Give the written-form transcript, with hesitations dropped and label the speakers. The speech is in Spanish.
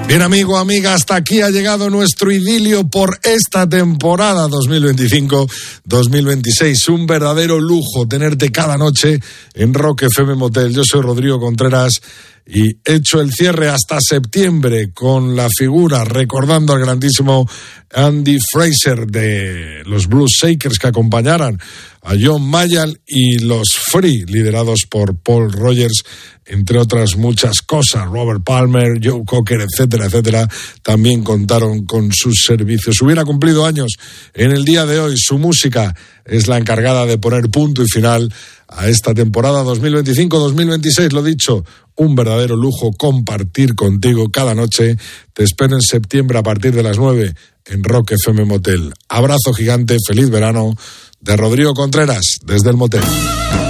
Speaker 1: Bien, amigo, amiga, hasta aquí ha llegado nuestro idilio por esta temporada 2025-2026. Un verdadero lujo tenerte cada noche en Rock FM Motel. Yo soy Rodrigo Contreras y hecho el cierre hasta septiembre con la figura, recordando al grandísimo Andy Fraser de los Blues Shakers que acompañaran a John Mayall y los Free, liderados por Paul Rogers, entre otras muchas cosas. Robert Palmer, Joe Cocker, etcétera, etcétera, también contaron con sus servicios. Hubiera cumplido años en el día de hoy. Su música es la encargada de poner punto y final a esta temporada 2025-2026. Lo dicho, un verdadero lujo compartir contigo cada noche. Te espero en septiembre a partir de las 9 en Rock FM Motel. Abrazo gigante, feliz verano de Rodrigo Contreras desde el motel.